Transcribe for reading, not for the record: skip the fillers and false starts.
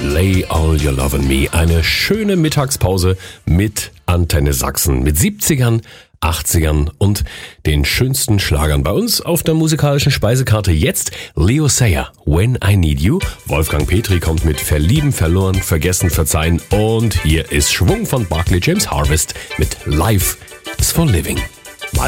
Lay All Your Love on Me. Eine schöne Mittagspause mit Antenne Sachsen, mit 70ern, 80ern und den schönsten Schlagern. Bei uns auf der musikalischen Speisekarte jetzt Leo Sayer, When I Need You. Wolfgang Petri kommt mit Verlieben, Verloren, Vergessen, Verzeihen. Und hier ist Schwung von Barclay James Harvest mit Life is for Living.